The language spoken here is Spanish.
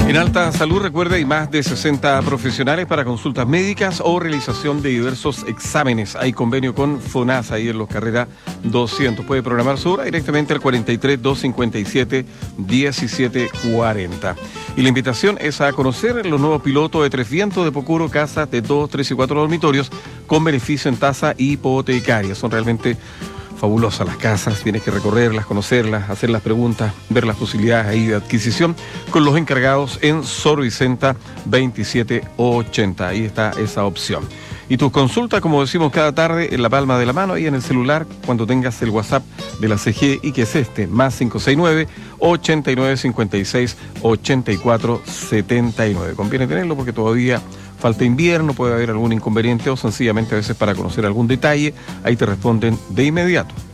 En Alta Salud, recuerde, hay más de 60 profesionales para consultas médicas o realización de diversos exámenes. Hay convenio con FONASA ahí en Los Carreras 200. Puede programar su hora directamente al 43 257 1740. Y la invitación es a conocer los nuevos pilotos de Tres Vientos de Pocuro, casas de 2, 3 y 4 dormitorios con beneficio en tasa hipotecaria. Son realmente fabulosas las casas, tienes que recorrerlas, conocerlas, hacer las preguntas, ver las posibilidades ahí de adquisición con los encargados en Sor Vicenta 2780. Ahí está esa opción. Y tus consultas, como decimos cada tarde, en la palma de la mano y en el celular cuando tengas el WhatsApp de la CG, y que es este, más 569-8956-8479. Conviene tenerlo porque todavía falta invierno, puede haber algún inconveniente o sencillamente a veces para conocer algún detalle, ahí te responden de inmediato.